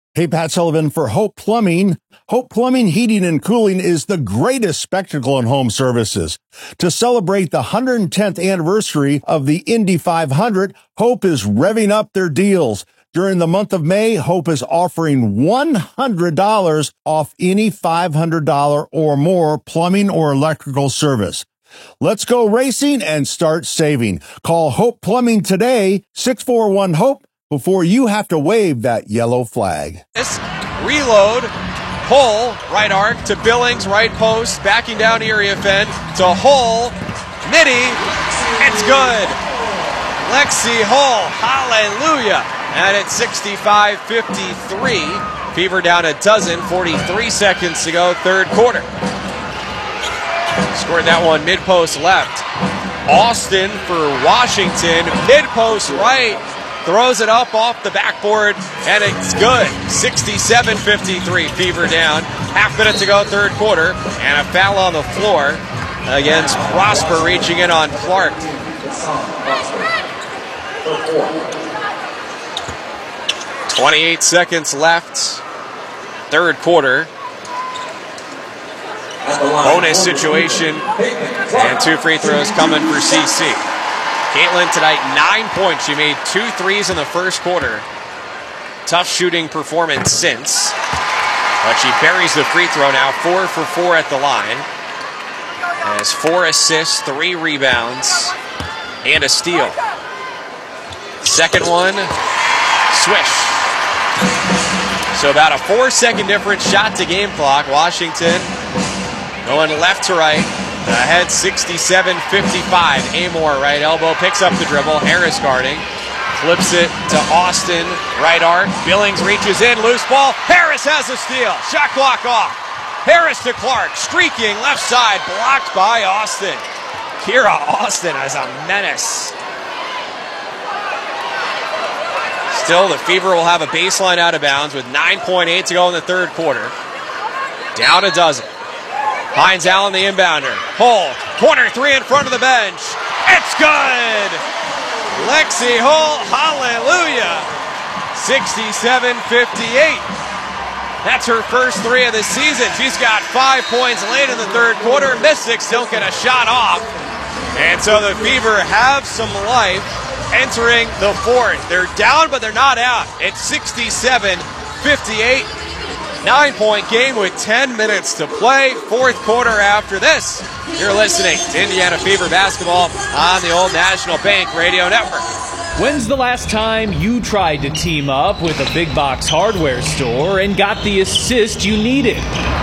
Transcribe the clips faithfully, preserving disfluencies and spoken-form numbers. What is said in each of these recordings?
Hey, Pat Sullivan for Hope Plumbing. Hope Plumbing, Heating, and Cooling is the greatest spectacle in home services. To celebrate the one hundred tenth anniversary of the Indy five hundred, Hope is revving up their deals. During the month of May, Hope is offering one hundred dollars off any five hundred dollars or more plumbing or electrical service. Let's go racing and start saving. Call Hope Plumbing today, six four one HOPE, before you have to wave that yellow flag. Reload, pull, right arc to Billings, right post, backing down Iriafen to Hull, Mitty, it's good. Lexi Hull, hallelujah. And it's sixty-five fifty-three. Fever down a dozen, forty-three seconds to go, third quarter. Scored that one mid-post left. Austin for Washington, mid-post right. Throws it up off the backboard, and it's good. sixty-seven fifty-three, Fever down. Half minute to go, third quarter, and a foul on the floor against Prosper, reaching in on Clark. twenty-eight seconds left, third quarter. Bonus situation, and two free throws coming for C C. Caitlin tonight, nine points. She made two threes in the first quarter. Tough shooting performance since. But she buries the free throw now, four for four at the line. Has four assists, three rebounds, and a steal. Second one, swish. So about a four-second difference, shot to game clock. Washington going left to right. Ahead sixty-seven fifty-five. Amor, right elbow, picks up the dribble. Harris guarding. Flips it to Austin. Right arc. Billings reaches in. Loose ball. Harris has a steal. Shot clock off. Harris to Clark. Streaking left side. Blocked by Austin. Kira Austin as a menace. Still, the Fever will have a baseline out of bounds with nine point eight to go in the third quarter. Down a dozen. Finds Allen the inbounder. Hull, corner three in front of the bench. It's good! Lexi Hull, hallelujah! sixty-seven fifty-eight. That's her first three of the season. She's got five points late in the third quarter. Mystics don't get a shot off. And so the Fever have some life entering the fourth. They're down, but they're not out. It's sixty-seven fifty-eight. Nine-point game with ten minutes to play. Fourth quarter after this. You're listening to Indiana Fever basketball on the Old National Bank Radio Network. When's the last time you tried to team up with a big box hardware store and got the assist you needed?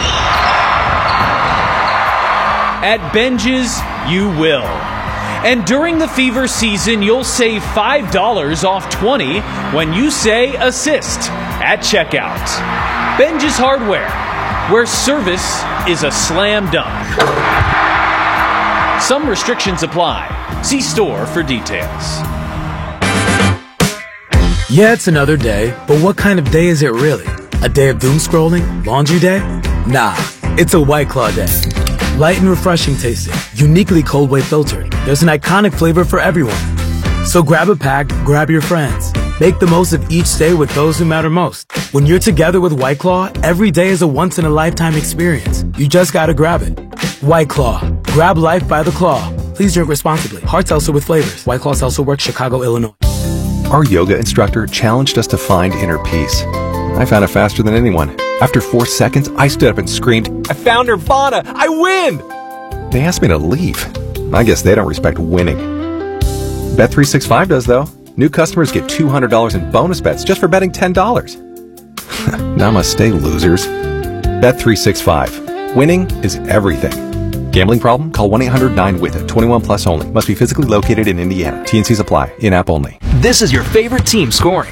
At Benji's, you will. And during the Fever season, you'll save five dollars off twenty when you say assist at checkout. Benji's Hardware, where service is a slam dunk. Some restrictions apply. See store for details. Yeah, it's another day, but what kind of day is it really? A day of doom scrolling? Laundry day? Nah, it's a White Claw day. Light and refreshing tasting, uniquely cold way filtered. There's an iconic flavor for everyone. So grab a pack, grab your friends. Make the most of each day with those who matter most. When you're together with White Claw, every day is a once-in-a-lifetime experience. You just gotta grab it. White Claw. Grab life by the claw. Please drink responsibly. Hard seltzer with flavors. White Claw Seltzer Works, Chicago, Illinois. Our yoga instructor challenged us to find inner peace. I found it faster than anyone. After four seconds, I stood up and screamed, "I found Nirvana! I win!" They asked me to leave. I guess they don't respect winning. Bet three sixty-five does, though. New customers get two hundred dollars in bonus bets just for betting ten dollars. Namaste, losers. Bet three sixty-five. Winning is everything. Gambling problem? Call one eight hundred nine with it. twenty-one plus only. Must be physically located in Indiana. T and Cs apply. In-app only. This is your favorite team scoring.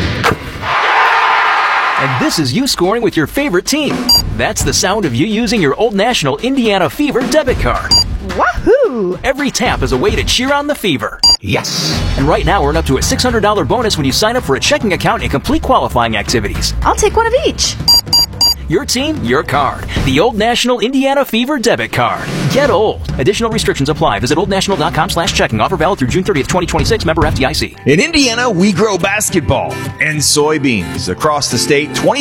And this is you scoring with your favorite team. That's the sound of you using your Old National Indiana Fever debit card. Wahoo! Every tap is a way to cheer on the Fever. Yes! And right now, earn up to a six hundred dollars bonus when you sign up for a checking account and complete qualifying activities. I'll take one of each. Your team, your card. The Old National Indiana Fever debit card. Get old. Additional restrictions apply. Visit oldnational.com slash checking. Offer valid through June thirtieth, twenty twenty-six. Member F D I C. In Indiana, we grow basketball and soybeans. Across the state, twenty